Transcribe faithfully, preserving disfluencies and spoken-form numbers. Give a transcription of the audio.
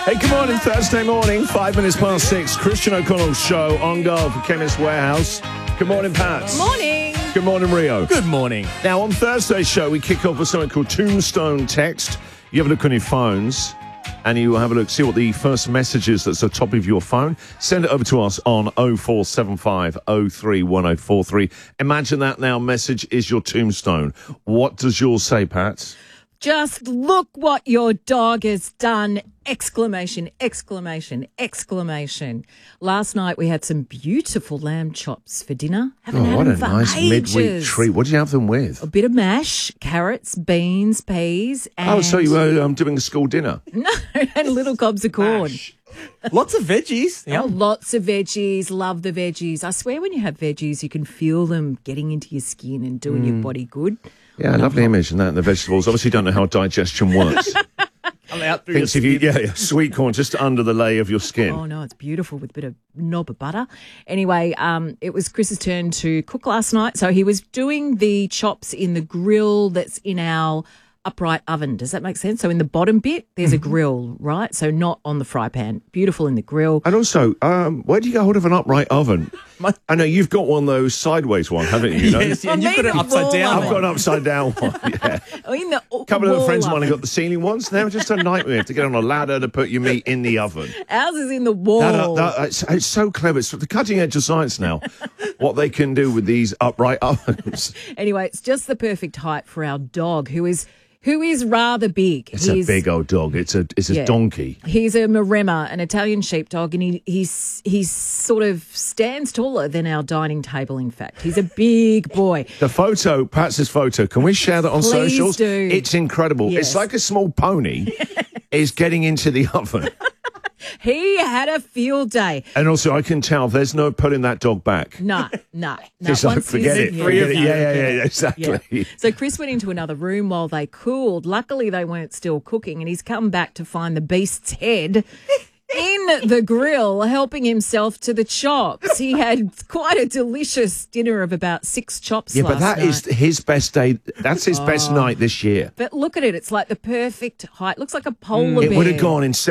Hey, good morning, Thursday morning, five minutes past six. Christian O'Connell's show on goal for Chemist Warehouse. Good morning, Pat. Morning. Good morning, Rio. Good morning. Now, on Thursday's show, we kick off with something called Tombstone Text. You have a look on your phones, and you have a look, see what the first message is that's at the top of your phone. Send it over to us on oh four seven five oh three one oh four three. Imagine that now message is your tombstone. What does yours say, Pat? Just look what your dog has done! Exclamation, exclamation, exclamation. Last night we had some beautiful lamb chops for dinner. Haven't Oh, had what them a for nice ages. midweek treat. What did you have them with? A bit of mash, carrots, beans, peas, and Oh, so you were um, doing a school dinner? no, and little gobs of corn. Lots of veggies. Oh, lots of veggies. Love the veggies. I swear, when you have veggies, you can feel them getting into your skin and doing your body good. Yeah, lovely image, and that and the vegetables. Obviously, don't know how digestion works. I'm out through Thinks if you, yeah, yeah, sweet corn just under the layer of your skin. Oh, no, it's beautiful with a bit of knob of butter. Anyway, um, it was Chris's turn to cook last night. So he was doing the chops in the grill that's in our upright oven. Does that make sense? So in the bottom bit, there's a grill, right? So not on the fry pan. Beautiful in the grill. And also, um, where do you get hold of an upright oven? My- I know you've got one of those sideways one, haven't you? you know? Yes, yeah, Well, you've got maybe an upside wall down oven. I've got one. an upside down one. Yeah. Oh, in the A couple of the wall friends of mine oven. have got the ceiling ones. They're just a nightmare to get on a ladder to put your meat in the oven. Ours is in the wall. That, that, it's, it's so clever. It's the cutting edge of science now. What they can do with these upright ovens. Anyway, it's just the perfect height for our dog, who is who is rather big. It's He's- a big old dog. It's a it's a Yeah. donkey. He's a Maremma, an Italian sheepdog, and he he's he's sort of stands taller than our dining table. In fact, he's a big boy. The photo, Pat's photo, can we share that on Please socials? do. It's incredible. Yes. It's like a small pony is getting into the oven. He had a field day. And also, I can tell there's no putting that dog back. No, no, no. Just like, Once forget he's- it. yeah, Forget it. no, Yeah, yeah, yeah, yeah, exactly. Yeah. So Chris went into another room while they cooled. Luckily, they weren't still cooking, and he's come back to find the beast's head in the grill, helping himself to the chops. He had quite a delicious dinner of about six chops Yeah, last but that night. is his best day. That's his best night this year. But look at it. It's like the perfect height. Looks like a polar It bear. would have gone in